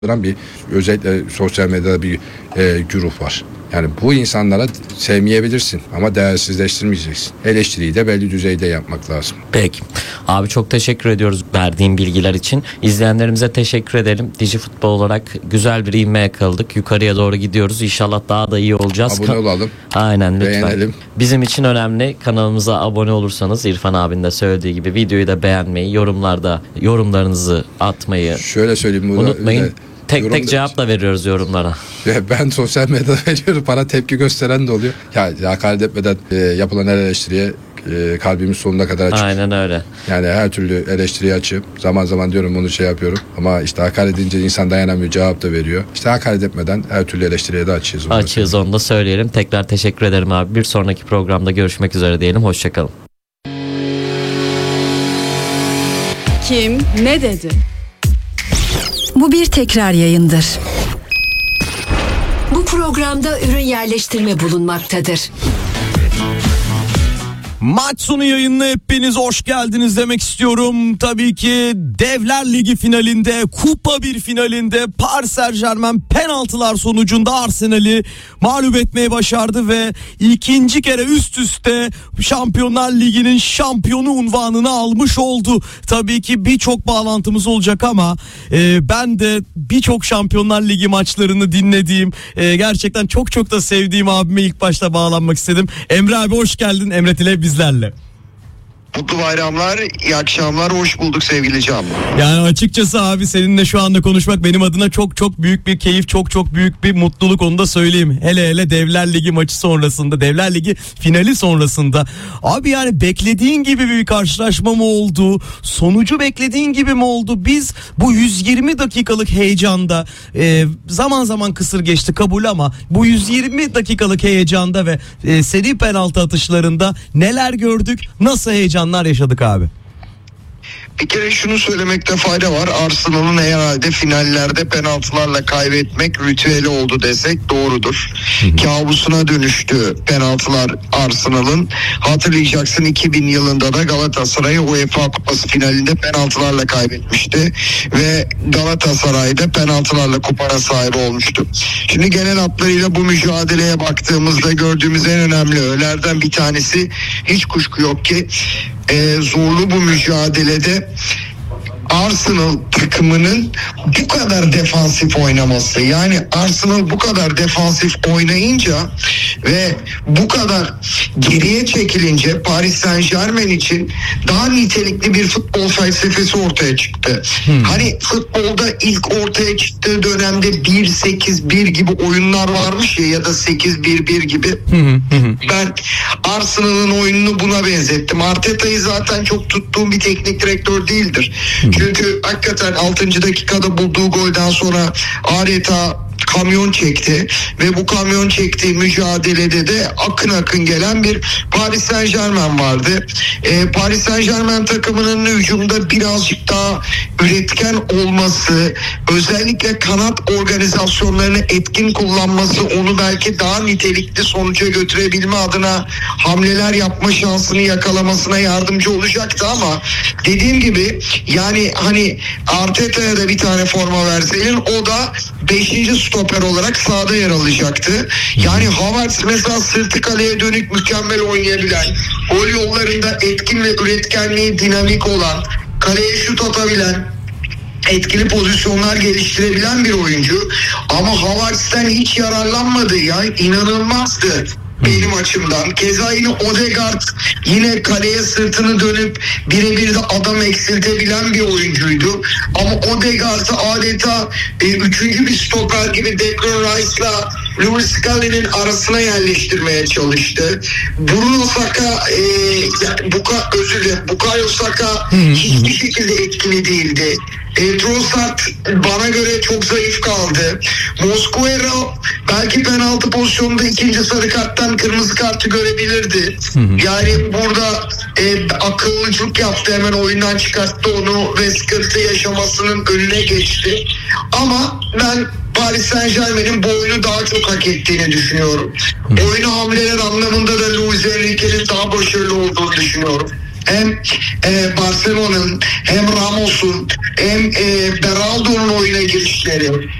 bir özellikle sosyal medyada bir güruh var. Yani bu insanlara sevmeyebilirsin ama değersizleştirmeyeceksin. Eleştiriyi de belli düzeyde yapmak lazım. Peki. Abi çok teşekkür ediyoruz verdiğin bilgiler için. İzleyenlerimize teşekkür ederim. Dijifutbol olarak güzel bir ivme yakaladık. Yukarıya doğru gidiyoruz. İnşallah daha da iyi olacağız. Abone olalım. Aynen, lütfen. Beğenelim. Bizim için önemli. Kanalımıza abone olursanız İrfan abinin de söylediği gibi videoyu da beğenmeyi, yorumlarda yorumlarınızı atmayı şöyle söyleyeyim. Unutmayın. Tek cevap da veriyoruz yorumlara. Ben sosyal medyada veriyorum. Bana tepki gösteren de oluyor. Ya hakaret etmeden yapılan her eleştiriye kalbimiz sonuna kadar açık. Aynen öyle. Yani her türlü eleştiriye açığım. Zaman zaman diyorum bunu yapıyorum. Ama işte hakaret edince insan dayanamıyor, cevap da veriyor. İşte hakaret etmeden her türlü eleştiriye de açığız. Açığız, onu da söyleyelim. Tekrar teşekkür ederim abi. Bir sonraki programda görüşmek üzere diyelim. Hoşçakalın. Kim ne dedi? Bu bir tekrar yayındır. Bu programda ürün yerleştirme bulunmaktadır. Maç sonu yayınına hepiniz hoş geldiniz demek istiyorum. Tabii ki Devler Ligi finalinde, Kupa 1 finalinde Paris Saint-Germain penaltılar sonucunda Arsenal'i mağlup etmeyi başardı ve ikinci kere üst üste Şampiyonlar Ligi'nin şampiyonu unvanını almış oldu. Tabii ki birçok bağlantımız olacak ama ben de birçok Şampiyonlar Ligi maçlarını dinlediğim, gerçekten çok da sevdiğim abime ilk başta bağlanmak istedim. Emre abi hoş geldin. Emre Tile bizlerle. Mutlu bayramlar, iyi akşamlar, hoş bulduk sevgili Can. Yani açıkçası abi seninle şu anda konuşmak benim adına çok büyük bir keyif, çok büyük bir mutluluk, onu da söyleyeyim. Hele Devler Ligi maçı sonrasında, Devler Ligi finali sonrasında. Abi yani beklediğin gibi bir karşılaşma mı oldu? Sonucu beklediğin gibi mi oldu? Biz bu 120 dakikalık heyecanda zaman zaman kısır geçti kabul ama bu 120 dakikalık heyecanda ve seri penaltı atışlarında neler gördük? Nasıl heyecanlar yaşadık abi? Bir kere şunu söylemekte fayda var. Arsenal'ın herhalde finallerde penaltılarla kaybetmek ritüeli oldu desek doğrudur. Kabusuna dönüştü penaltılar Arsenal'ın. Hatırlayacaksın 2000 yılında da Galatasaray'ı UEFA Kupası finalinde penaltılarla kaybetmişti. Ve Galatasaray'da penaltılarla kupaya sahip olmuştu. Şimdi genel hatlarıyla bu mücadeleye baktığımızda gördüğümüz en önemli öğelerden bir tanesi, hiç kuşku yok ki zorlu bu mücadelede Arsenal takımının bu kadar defansif oynaması, yani Arsenal bu kadar defansif oynayınca ve bu kadar geriye çekilince Paris Saint-Germain için daha nitelikli bir futbol felsefesi ortaya çıktı. Hani futbolda ilk ortaya çıktığı dönemde 1-8-1 gibi oyunlar varmış ya da 8-1-1 gibi. Ben Arsenal'ın oyununu buna benzettim. Arteta'yı zaten çok tuttuğum bir teknik direktör değildir. Çünkü hakikaten 6. dakikada bulduğu golden sonra adeta kamyon çekti ve bu kamyon çektiği mücadelede de akın gelen bir Paris Saint-Germain vardı. Paris Saint-Germain takımının hücumda birazcık daha üretken olması, özellikle kanat organizasyonlarını etkin kullanması onu belki daha nitelikli sonuca götürebilme adına hamleler yapma şansını yakalamasına yardımcı olacaktı ama dediğim gibi yani hani Arteta'ya da bir tane forma verseydin o da 5. stoper olarak sahada yer alacaktı. Yani Havertz mesela sırtı kaleye dönük mükemmel oynayabilen, gol yollarında etkin ve üretkenliği dinamik olan, kaleye şut atabilen, etkili pozisyonlar geliştirebilen bir oyuncu. Ama Havertz'ten hiç yararlanmadı ya. İnanılmazdı benim açımdan. Keza yine Odegaard yine kaleye sırtını dönüp birebir de adam eksiltebilen bir oyuncuydu. Ama Odegaard'ı adeta 3. bir stoper gibi Declan Rice'la Lewis Scully'nin arasına yerleştirmeye çalıştı. Bruno Saka Bukayo Saka hiçbir şekilde etkili değildi. Trossard bana göre çok zayıf kaldı. Mosquera belki penaltı pozisyonunda 2. sarı karttan kırmızı kartı görebilirdi. Yani burada akıllıcılık yaptı, hemen oyundan çıkarttı onu ve sıkıntı yaşamasının önüne geçti. Ama ben Paris Saint-Germain'in bu oyunu daha çok hak ettiğini düşünüyorum. Oyunu hamleler anlamında da Luis Enrique'nin daha başarılı olduğunu düşünüyorum. hem Barcelona'nın hem Ramos'un hem Beraldo'nun oyuna girişleri